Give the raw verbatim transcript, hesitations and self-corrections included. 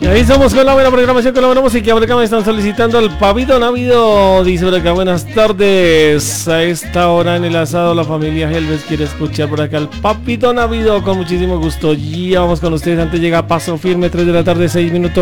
Ahí estamos con la buena programación, con la buena música. Por acá me están solicitando el Papito Navido. Dice por acá, buenas tardes. A esta hora en el asado la familia Helves quiere escuchar por acá el Papito Navido con muchísimo gusto. Ya vamos con ustedes. Antes llega Paso Firme, tres de la tarde, seis minutos.